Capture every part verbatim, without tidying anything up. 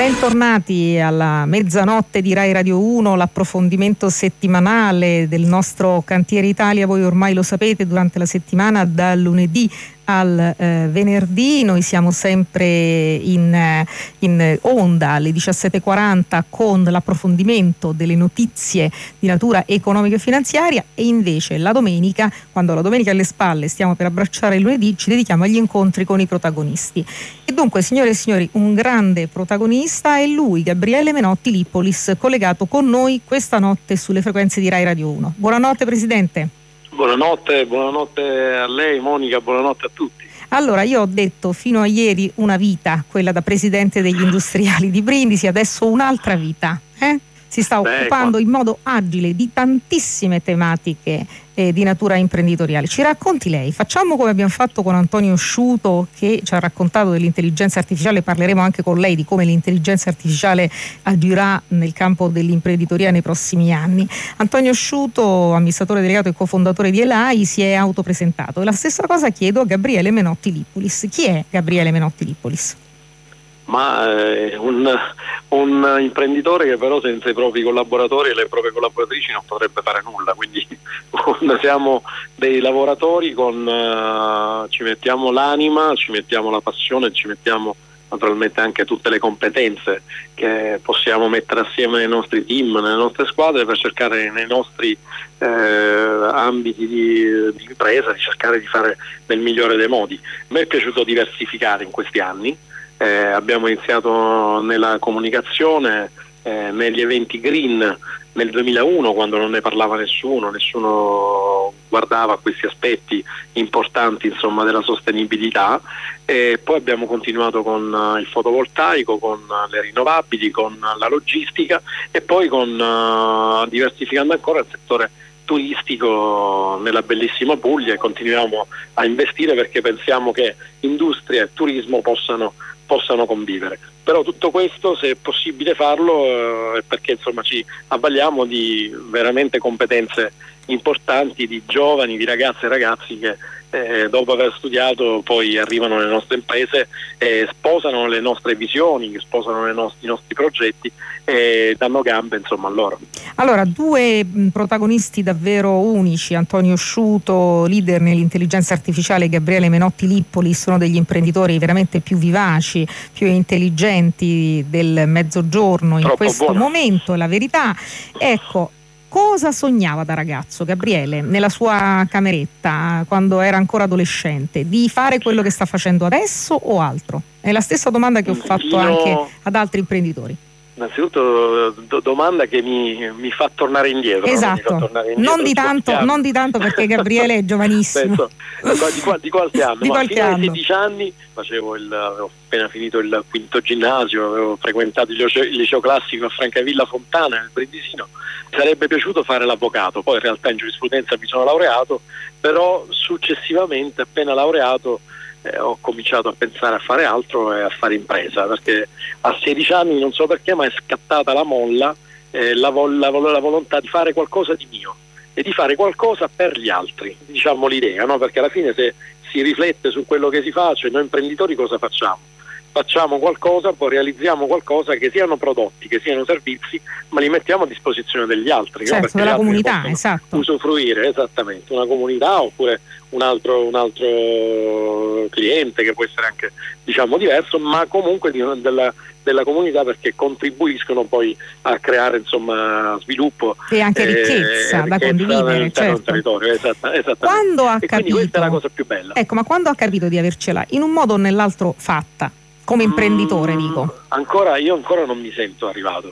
Bentornati alla mezzanotte di Rai Radio uno, l'approfondimento settimanale del nostro Cantiere Italia. Voi ormai lo sapete, durante la settimana dal lunedì al eh, venerdì noi siamo sempre in, in onda alle diciassette e quaranta con l'approfondimento delle notizie di natura economica e finanziaria, e invece la domenica, quando la domenica è alle spalle, stiamo per abbracciare il lunedì, ci dedichiamo agli incontri con i protagonisti. E dunque, signore e signori, un grande protagonista è lui, Gabriele Menotti Lippolis, collegato con noi questa notte sulle frequenze di Rai Radio uno. Buonanotte Presidente. Buonanotte, buonanotte a lei Monica, buonanotte a tutti. Allora, io ho detto fino a ieri una vita, quella da presidente degli industriali di Brindisi, adesso un'altra vita, eh? Si sta Beh, occupando qua... in modo agile di tantissime tematiche eh, di natura imprenditoriale. Ci racconti lei, facciamo come abbiamo fatto con Antonio Sciuto, che ci ha raccontato dell'intelligenza artificiale. Parleremo anche con lei di come l'intelligenza artificiale agirà nel campo dell'imprenditoria nei prossimi anni. Antonio Sciuto, amministratore delegato e cofondatore di Elai, si è autopresentato, e la stessa cosa chiedo a Gabriele Menotti Lippolis. Chi è Gabriele Menotti Lippolis? Ma è un, un imprenditore che però senza i propri collaboratori e le proprie collaboratrici non potrebbe fare nulla, quindi siamo dei lavoratori con uh, ci mettiamo l'anima, ci mettiamo la passione, ci mettiamo naturalmente anche tutte le competenze che possiamo mettere assieme nei nostri team, nelle nostre squadre, per cercare nei nostri eh, ambiti di, di impresa di cercare di fare nel migliore dei modi. A me è piaciuto diversificare in questi anni. Eh, abbiamo iniziato nella comunicazione, eh, negli eventi green nel duemilauno, quando non ne parlava nessuno, nessuno guardava a questi aspetti importanti, insomma, della sostenibilità, e poi abbiamo continuato con uh, il fotovoltaico, con uh, le rinnovabili, con uh, la logistica, e poi con uh, diversificando ancora il settore turistico nella bellissima Puglia, e continuiamo a investire perché pensiamo che industria e turismo possano possano convivere. Però tutto questo, se è possibile farlo, è perché insomma ci avvaliamo di veramente competenze importanti, di giovani, di ragazze e ragazzi che eh, dopo aver studiato poi arrivano nelle nostre imprese e sposano le nostre visioni, sposano le nostri, i nostri progetti e danno gambe insomma a loro. Allora, due protagonisti davvero unici, Antonio Sciuto, leader nell'intelligenza artificiale, Gabriele Menotti Lippolis, sono degli imprenditori veramente più vivaci, più intelligenti del Mezzogiorno in Troppo questo buono. momento, la verità. Ecco, cosa sognava da ragazzo Gabriele nella sua cameretta quando era ancora adolescente? Di fare quello che sta facendo adesso o altro? È la stessa domanda che ho fatto Io... anche ad altri imprenditori. Innanzitutto do- domanda che mi, mi fa tornare indietro. Esatto, no? tornare indietro non, di tanto, non di tanto perché Gabriele è giovanissimo. Penso, di, qua, di qualche anno, di ma qualche fino ai anno. sedici anni facevo il, avevo appena finito il quinto ginnasio, avevo frequentato il liceo, il liceo classico a Francavilla Fontana nel Brindisino. Mi sarebbe piaciuto fare l'avvocato, poi in realtà in giurisprudenza mi sono laureato, però successivamente, appena laureato, Eh, ho cominciato a pensare a fare altro e a fare impresa, perché a sedici anni non so perché ma è scattata la molla, eh, la, vol- la, vol- la volontà di fare qualcosa di mio e di fare qualcosa per gli altri, diciamo l'idea, no? Perché alla fine se si riflette su quello che si fa, cioè noi imprenditori cosa facciamo? Facciamo qualcosa, poi realizziamo qualcosa, che siano prodotti, che siano servizi, ma li mettiamo a disposizione degli altri, certo, no? Perché della gli altri comunità, possono esatto. usufruire, esattamente, una comunità oppure un altro, un altro cliente che può essere anche diciamo diverso, ma comunque di, della, della comunità, perché contribuiscono poi a creare insomma sviluppo e anche eh, ricchezza da ricchezza condividere, certo. del territorio, esatta, esattamente. Quando ha e capito, quindi questa è la cosa più bella. Ecco, ma quando ha capito di avercela in un modo o nell'altro fatta? Come imprenditore, mm, dico. Ancora, io ancora non mi sento arrivato.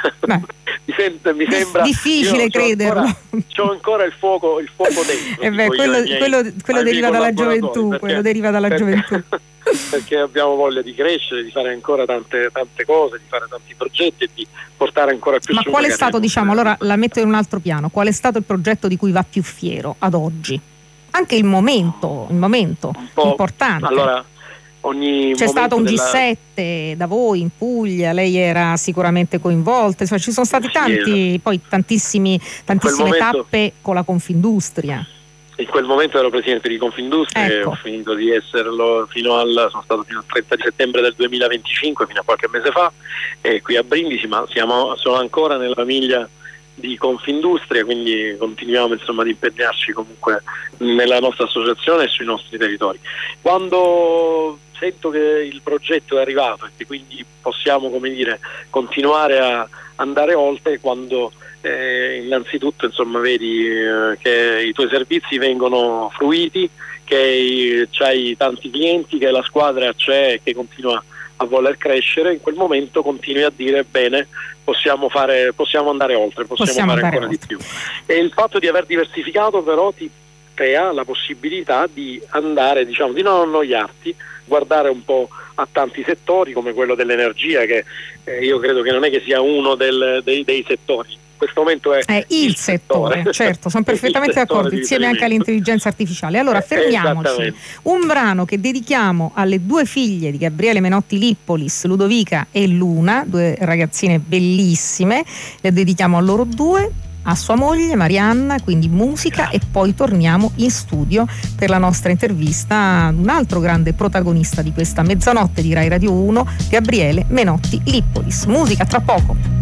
mi, sento, mi sembra difficile crederlo. C'ho ancora il fuoco, il fuoco dentro. Eh beh, quello, miei, quello, quello deriva dalla gioventù, perché, quello deriva dalla perché, gioventù. Perché abbiamo voglia di crescere, di fare ancora tante, tante cose, di fare tanti progetti e di portare ancora più. Ma qual è stato, diciamo, allora la metto in un altro piano, qual è stato il progetto di cui va più fiero ad oggi? Anche il momento, il momento importante. Allora, ogni c'è stato un della... G sette da voi in Puglia, lei era sicuramente coinvolta, insomma, ci sono stati tanti, sì, poi tantissimi, tantissime momento... tappe con la Confindustria. in quel momento ero presidente di Confindustria, ecco. E ho finito di esserlo fino al sono stato fino al trenta di settembre del duemilaventicinque, fino a qualche mese fa, eh, qui a Brindisi, ma siamo sono ancora nella famiglia di Confindustria, quindi continuiamo insomma ad impegnarci comunque nella nostra associazione e sui nostri territori. Quando sento che il progetto è arrivato e che quindi possiamo, come dire, continuare a andare oltre, quando eh, innanzitutto insomma vedi eh, che i tuoi servizi vengono fruiti, che c'hai tanti clienti, che la squadra c'è e che continua a voler crescere, in quel momento continui a dire bene, possiamo fare, possiamo andare oltre, possiamo, possiamo fare ancora oltre. Di più. E il fatto di aver diversificato però ti crea la possibilità di andare, diciamo, di non annoiarti, guardare un po' a tanti settori come quello dell'energia, che eh, io credo che non è che sia uno del, dei, dei settori. In questo momento è, è il, il settore, settore, certo, sono perfettamente d'accordo, insieme anche all'intelligenza artificiale. Allora fermiamoci, un brano che dedichiamo alle due figlie di Gabriele Menotti Lippolis, Ludovica e Luna, due ragazzine bellissime, le dedichiamo a loro due, a sua moglie Marianna, quindi musica, e poi torniamo in studio per la nostra intervista ad un altro grande protagonista di questa mezzanotte di Rai Radio uno, Gabriele Menotti Lippolis. Musica tra poco.